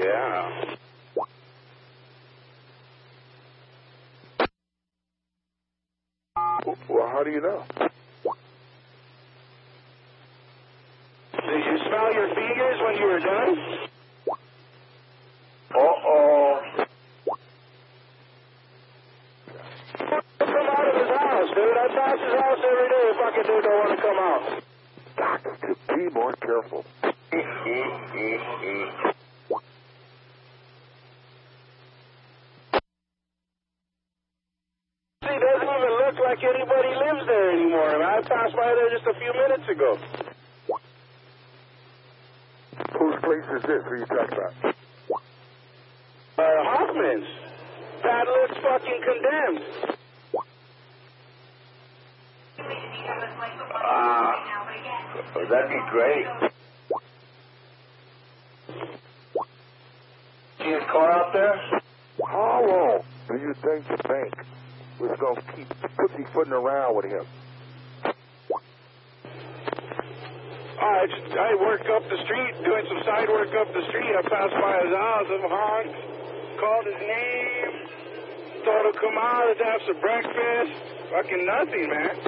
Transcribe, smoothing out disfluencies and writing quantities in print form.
Yeah. Well, how do you know? Did you smell your fingers when you were done? Uh-oh. Come out of his house, dude. I pass his house every day. Fucking dude don't want to come out. Doctor, be more careful. It doesn't even look like anybody lives there anymore. I mean, I passed by there just a few minutes ago. Whose place is this? Who are you talking about? Hoffman's. That looks fucking condemned. That'd be great. See his car out there? How long do you think the bank was going to keep pussyfooting around with him? I work up the street, doing some side work up the street. I passed by his house, I honked, called his name, told him to come out, let's have some breakfast. Fucking nothing, man.